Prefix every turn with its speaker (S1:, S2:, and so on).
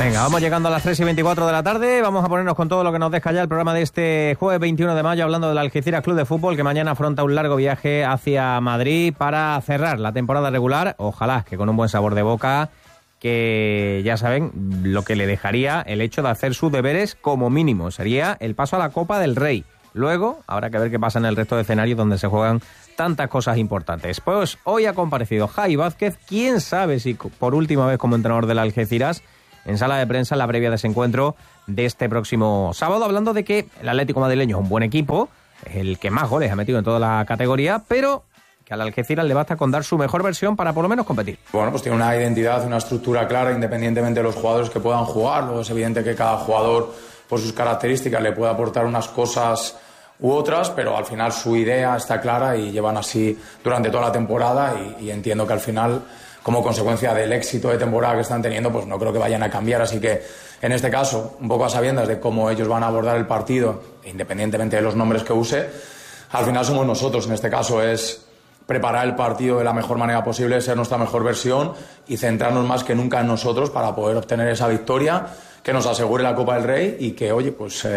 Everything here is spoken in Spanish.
S1: Venga, vamos llegando a las 3:24 de la tarde. Vamos a ponernos con todo lo que nos deja ya el programa de este jueves 21 de mayo, hablando del Algeciras Club de Fútbol, que mañana afronta un largo viaje hacia Madrid para cerrar la temporada regular. Ojalá que con un buen sabor de boca, que ya saben lo que le dejaría el hecho de hacer sus deberes como mínimo. Sería el paso a la Copa del Rey. Luego habrá que ver qué pasa en el resto de escenarios donde se juegan tantas cosas importantes. Pues hoy ha comparecido Javi Vázquez, quién sabe si por última vez como entrenador del Algeciras, en sala de prensa en la previa de ese encuentro de este próximo sábado, hablando de que el Atlético madrileño es un buen equipo, es el que más goles ha metido en toda la categoría, pero que al Algeciras le basta con dar su mejor versión para por lo menos competir.
S2: Bueno, pues tiene una identidad, una estructura clara, independientemente de los jugadores que puedan jugar. Luego es evidente que cada jugador, por sus características, le puede aportar unas cosas u otras, pero al final su idea está clara y llevan así durante toda la temporada y entiendo que al final, como consecuencia del éxito de temporada que están teniendo, pues no creo que vayan a cambiar. Así que, en este caso, un poco a sabiendas de cómo ellos van a abordar el partido, independientemente de los nombres que use, al final somos nosotros. En este caso es preparar el partido de la mejor manera posible, ser nuestra mejor versión y centrarnos más que nunca en nosotros para poder obtener esa victoria que nos asegure la Copa del Rey y que, oye, pues